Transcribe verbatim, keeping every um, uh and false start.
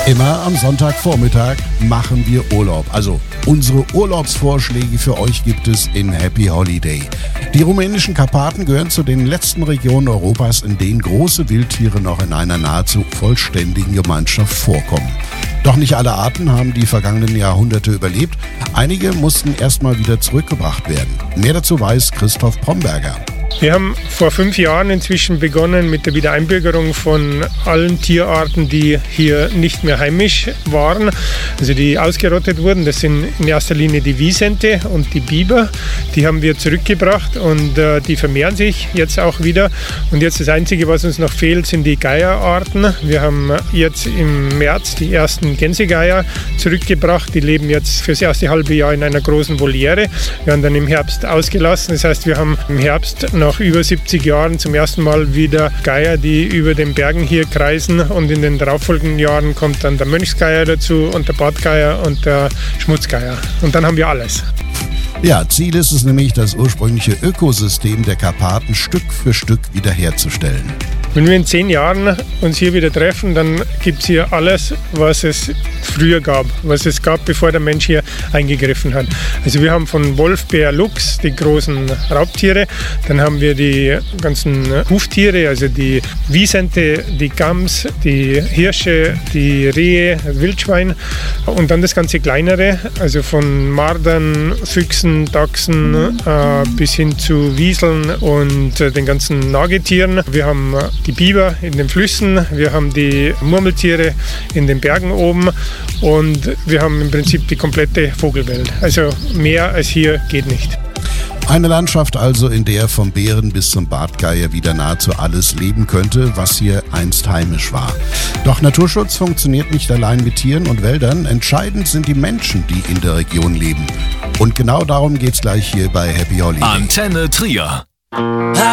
Immer am Sonntagvormittag machen wir Urlaub. Also unsere Urlaubsvorschläge für euch gibt es in Happy Holiday. Die rumänischen Karpaten gehören zu den letzten Regionen Europas, in denen große Wildtiere noch in einer nahezu vollständigen Gemeinschaft vorkommen. Doch nicht alle Arten haben die vergangenen Jahrhunderte überlebt. Einige mussten erstmal wieder zurückgebracht werden. Mehr dazu weiß Christoph Bromberger. Wir haben vor fünf Jahren inzwischen begonnen mit der Wiedereinbürgerung von allen Tierarten, die hier nicht mehr heimisch waren, also die ausgerottet wurden. Das sind in erster Linie die Wisente und die Biber. Die haben wir zurückgebracht und äh, die vermehren sich jetzt auch wieder. Und jetzt das Einzige, was uns noch fehlt, sind die Geierarten. Wir haben jetzt im März die ersten Gänsegeier zurückgebracht. Die leben jetzt fürs erste halbe Jahr in einer großen Voliere. Wir haben dann im Herbst ausgelassen. Das heißt, wir haben im Herbst nach über siebzig Jahren zum ersten Mal wieder Geier, die über den Bergen hier kreisen, und in den darauffolgenden Jahren kommt dann der Mönchsgeier dazu und der Bartgeier und der Schmutzgeier. Und dann haben wir alles. Ja, Ziel ist es nämlich, das ursprüngliche Ökosystem der Karpaten Stück für Stück wiederherzustellen. Wenn wir in zehn Jahren uns hier wieder treffen, dann gibt es hier alles, was es früher gab, was es gab, bevor der Mensch hier eingegriffen hat. Also wir haben von Wolf, Bär, Luchs die großen Raubtiere, dann haben wir die ganzen Huftiere, also die Wisente, die Gams, die Hirsche, die Rehe, Wildschwein, und dann das ganze Kleinere, also von Mardern, Füchsen, Dachsen äh, bis hin zu Wieseln und äh, den ganzen Nagetieren. Wir haben die Biber in den Flüssen, wir haben die Murmeltiere in den Bergen oben und wir haben im Prinzip die komplette Vogelwelt. Also mehr als hier geht nicht. Eine Landschaft also, in der vom Bären bis zum Bartgeier wieder nahezu alles leben könnte, was hier einst heimisch war. Doch Naturschutz funktioniert nicht allein mit Tieren und Wäldern. Entscheidend sind die Menschen, die in der Region leben. Und genau darum geht's gleich hier bei Happy Holiday. Antenne Trier.